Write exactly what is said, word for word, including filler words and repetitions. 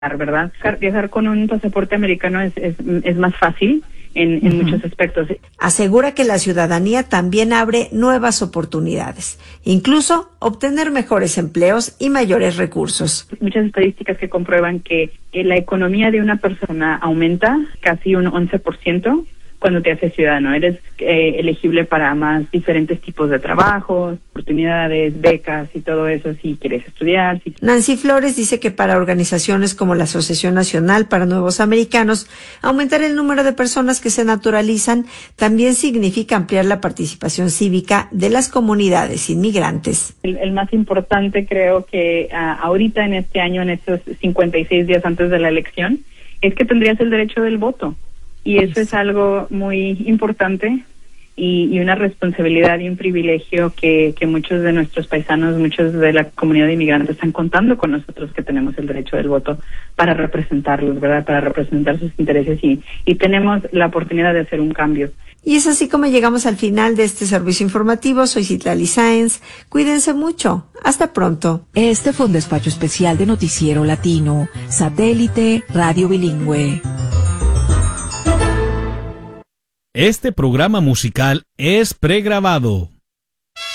¿verdad? Viajar con un pasaporte americano es, es, es más fácil en, en uh-huh. muchos aspectos. Asegura que la ciudadanía también abre nuevas oportunidades, incluso obtener mejores empleos y mayores recursos. Muchas estadísticas que comprueban que, que la economía de una persona aumenta casi un once por ciento cuando te haces ciudadano. Eres eh, elegible para más diferentes tipos de trabajos, oportunidades, becas y todo eso si quieres estudiar. Si... Nancy Flores dice que para organizaciones como la Asociación Nacional para Nuevos Americanos, aumentar el número de personas que se naturalizan también significa ampliar la participación cívica de las comunidades inmigrantes. El, el más importante creo que uh, ahorita en este año, en estos cincuenta y seis días antes de la elección, es que tendrías el derecho del voto. Y eso es algo muy importante y, y una responsabilidad y un privilegio que, que muchos de nuestros paisanos, muchos de la comunidad de inmigrantes están contando con nosotros que tenemos el derecho del voto para representarlos, ¿verdad? Para representar sus intereses y, y tenemos la oportunidad de hacer un cambio. Y es así como llegamos al final de este servicio informativo. Soy Citlali Sáenz. Cuídense mucho. Hasta pronto. Este fue un despacho especial de Noticiero Latino, Satélite Radio Bilingüe. Este programa musical es pregrabado.